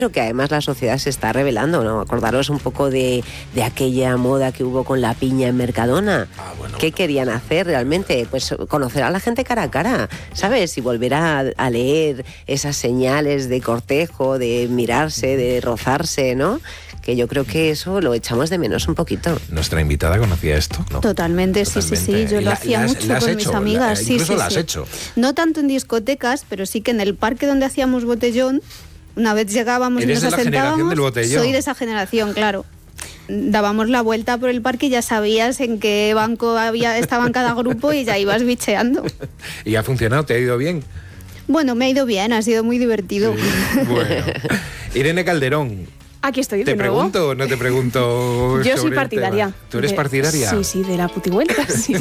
Creo que además la sociedad se está revelando, ¿no? Acordaros un poco de aquella moda que hubo con la piña en Mercadona. ¿Qué querían hacer realmente? Pues conocer a la gente cara a cara, ¿sabes? Y volver a leer esas señales de cortejo, de mirarse, de rozarse, ¿no? Que yo creo que eso lo echamos de menos un poquito. ¿Nuestra invitada conocía esto? ¿No? Totalmente. Sí. Yo lo hacía mucho con mis amigas. Incluso la has hecho. No tanto en discotecas, pero sí que en el parque donde hacíamos botellón, una vez llegábamos y nos asentábamos. ¿Eres de la generación del botellón? Soy de esa generación, claro. Dábamos la vuelta por el parque y ya sabías en qué banco estaba en cada grupo y ya ibas bicheando. ¿Y ha funcionado? ¿Te ha ido bien? Bueno, me ha ido bien, ha sido muy divertido. Sí, bueno. Irene Calderón. Aquí estoy de nuevo. ¿Te pregunto o no te pregunto? Yo soy partidaria. ¿Tú eres partidaria? Sí, de la putivuelta. Sí.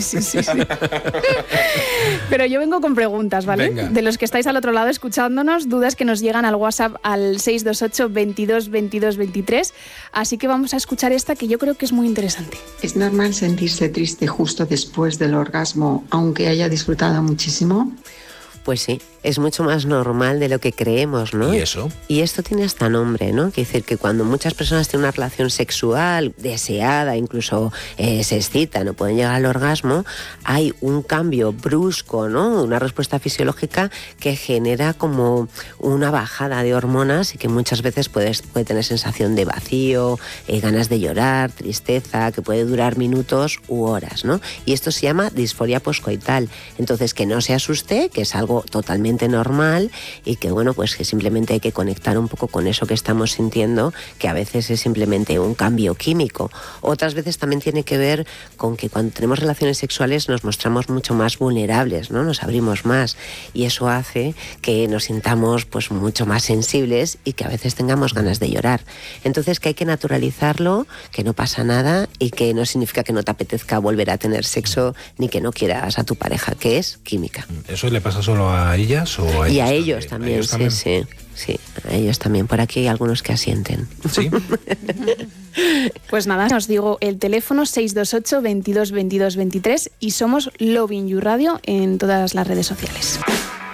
Pero yo vengo con preguntas, ¿vale? Venga. De los que estáis al otro lado escuchándonos, dudas que nos llegan al WhatsApp al 628 22 22 23. Así que vamos a escuchar esta que yo creo que es muy interesante. ¿Es normal sentirse triste justo después del orgasmo, aunque haya disfrutado muchísimo? Pues sí, es mucho más normal de lo que creemos, ¿no? ¿Y eso? Y esto tiene hasta nombre, ¿no? Quiere decir que cuando muchas personas tienen una relación sexual deseada, incluso se excitan o pueden llegar al orgasmo, hay un cambio brusco, ¿no? Una respuesta fisiológica que genera como una bajada de hormonas y que muchas veces puede tener sensación de vacío, ganas de llorar, tristeza, que puede durar minutos u horas, ¿no? Y esto se llama disforia poscoital. Entonces, que no se asuste, que es algo totalmente normal y que bueno, pues que simplemente hay que conectar un poco con eso que estamos sintiendo, que a veces es simplemente un cambio químico. Otras veces también tiene que ver con que cuando tenemos relaciones sexuales nos mostramos mucho más vulnerables, ¿no? Nos abrimos más y eso hace que nos sintamos pues mucho más sensibles y que a veces tengamos ganas de llorar. Entonces que hay que naturalizarlo, que no pasa nada y que no significa que no te apetezca volver a tener sexo ni que no quieras a tu pareja, que es química. ¿Eso le pasa solo a ellas o a ellos? Y a ellos también, sí, a ellos también. Por aquí hay algunos que asienten. ¿Sí? Pues nada, os digo el teléfono 628 22 22 23 y somos Lovin You Radio en todas las redes sociales.